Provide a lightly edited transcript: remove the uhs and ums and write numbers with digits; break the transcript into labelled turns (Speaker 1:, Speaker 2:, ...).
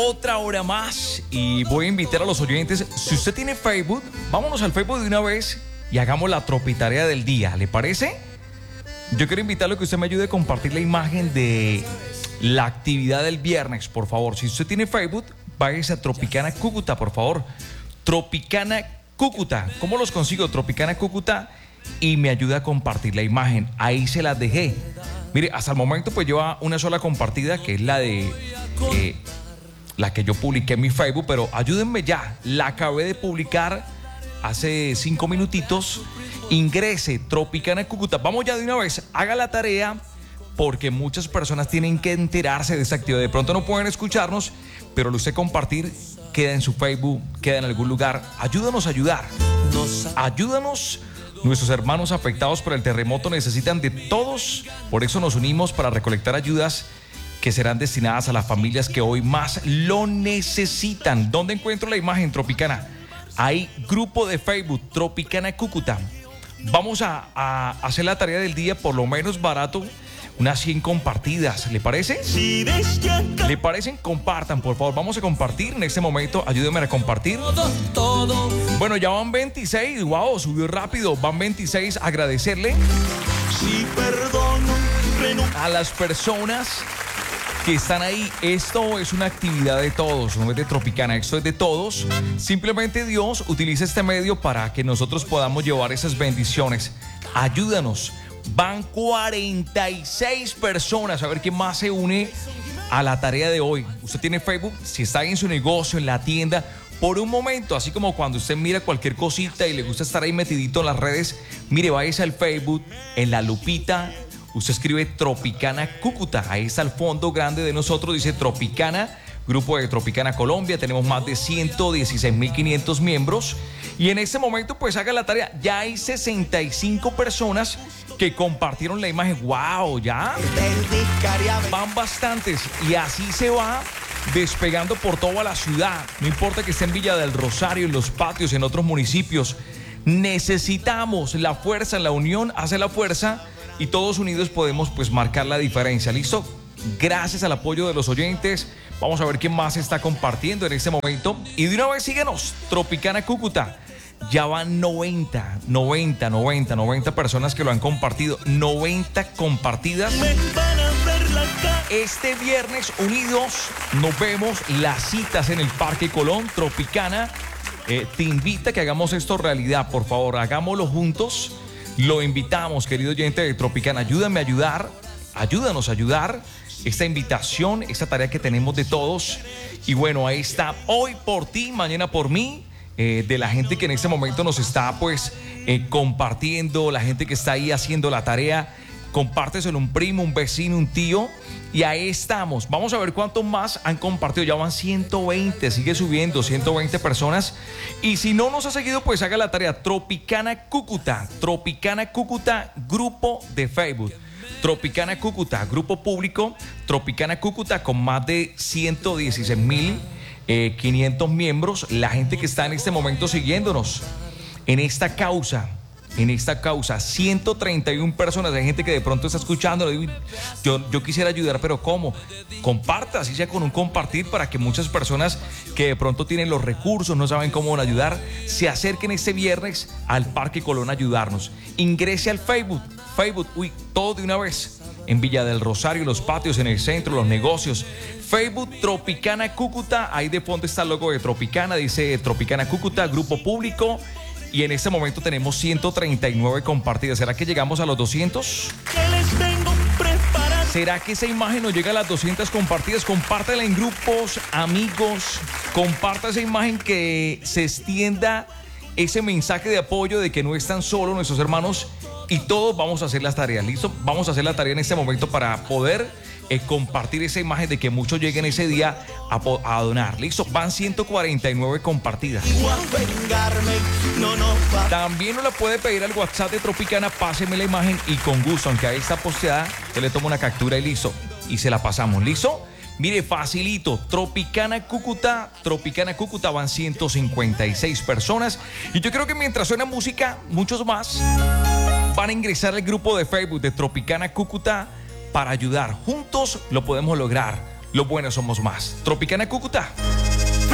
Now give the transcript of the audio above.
Speaker 1: Otra hora más y voy a invitar a los oyentes, si usted tiene Facebook, vámonos al Facebook de una vez y hagamos la tropitarea del día, ¿le parece? Yo quiero invitarlo a que usted me ayude a compartir la imagen de la actividad del viernes, por favor. Si usted tiene Facebook, váyase a Tropicana Cúcuta, por favor. Tropicana Cúcuta, ¿cómo los consigo? Tropicana Cúcuta, y me ayuda a compartir la imagen, ahí se las dejé. Mire, hasta el momento pues lleva una sola compartida, que es la de... la que yo publiqué en mi Facebook, pero ayúdenme ya, la acabé de publicar hace 5 minutitos. Ingrese, Tropicana Cúcuta, vamos ya de una vez, haga la tarea, porque muchas personas tienen que enterarse de esta actividad. De pronto no pueden escucharnos, pero lo usted compartir, queda en su Facebook, queda en algún lugar. Ayúdanos a ayudar, ayúdanos. Nuestros hermanos afectados por el terremoto necesitan de todos, por eso nos unimos para recolectar ayudas que serán destinadas a las familias que hoy más lo necesitan. ¿Dónde encuentro la imagen, Tropicana? Hay grupo de Facebook, Tropicana Cúcuta. Vamos a hacer la tarea del día, por lo menos barato, unas 100 compartidas. ¿Le parece? ¿Le parecen? Compartan, por favor. Vamos a compartir en este momento. Ayúdenme a compartir. Bueno, ya van 26. Wow, subió rápido. Van 26. Agradecerle a las personas que están ahí. Esto es una actividad de todos, no es de Tropicana, esto es de todos. Simplemente Dios utiliza este medio para que nosotros podamos llevar esas bendiciones. Ayúdanos. Van 46 personas. A ver quién más se une a la tarea de hoy. Usted tiene Facebook, si está en su negocio, en la tienda, por un momento, así como cuando usted mira cualquier cosita y le gusta estar ahí metidito en las redes, mire, váyase al Facebook, en la lupita. Usted escribe Tropicana Cúcuta, ahí está el fondo grande de nosotros, dice Tropicana, grupo de Tropicana Colombia, tenemos más de 116.500 miembros y en este momento pues haga la tarea, ya hay 65 personas que compartieron la imagen, wow, ya van bastantes y así se va despegando por toda la ciudad, no importa que esté en Villa del Rosario, en los patios, en otros municipios, necesitamos la fuerza, la unión hace la fuerza. Y todos unidos podemos pues marcar la diferencia, ¿listo? Gracias al apoyo de los oyentes. Vamos a ver quién más está compartiendo en este momento. Y de una vez síguenos, Tropicana Cúcuta. Ya van 90 personas que lo han compartido. 90 compartidas. Este viernes unidos nos vemos. Las citas en el Parque Colón, Tropicana. Te invita a que hagamos esto realidad, por favor. Hagámoslo juntos. Lo invitamos, querido oyente de Tropicana. Ayúdame a ayudar, ayúdanos a ayudar. Esta invitación, esta tarea que tenemos de todos. Y bueno, ahí está. Hoy por ti, mañana por mí. De la gente que en este momento nos está pues compartiendo. La gente que está ahí haciendo la tarea. Compárteselo a un primo, un vecino, un tío. Y ahí estamos. Vamos a ver cuántos más han compartido. Ya van 120, sigue subiendo, 120 personas. Y si no nos ha seguido, pues haga la tarea. Tropicana Cúcuta, grupo de Facebook. Tropicana Cúcuta, grupo público. Tropicana Cúcuta con más de 116.500 miembros. La gente que está en este momento siguiéndonos en esta causa. 131 personas. Hay gente que de pronto está escuchando. Yo quisiera ayudar, pero ¿cómo? Comparta, así sea con un compartir, para que muchas personas que de pronto tienen los recursos, no saben cómo ayudar, se acerquen este viernes al Parque Colón a ayudarnos. Ingrese al Facebook, todo de una vez. En Villa del Rosario, los patios, en el centro, los negocios. Facebook Tropicana Cúcuta. Ahí de fondo está el logo de Tropicana. Dice Tropicana Cúcuta, grupo público. Y en este momento tenemos 139 compartidas. ¿Será que llegamos a los 200? ¿Será que esa imagen nos llega a las 200 compartidas? Compártela en grupos, amigos. Comparta esa imagen, que se extienda ese mensaje de apoyo de que no están solos nuestros hermanos. Y todos vamos a hacer las tareas, ¿listo? Vamos a hacer la tarea en este momento para poder compartir esa imagen de que muchos lleguen ese día a donar. Listo, van 149 compartidas. También nos la puede pedir al WhatsApp de Tropicana. Páseme la imagen y con gusto, aunque ahí está posteada, yo le tomo una captura y listo, y se la pasamos. ¿Listo? Mire, facilito. Tropicana Cúcuta, van 156 personas. Y yo creo que mientras suena música, muchos más van a ingresar al grupo de Facebook de Tropicana Cúcuta para ayudar. Juntos lo podemos lograr. los buenos somos más. Tropicana Cúcuta.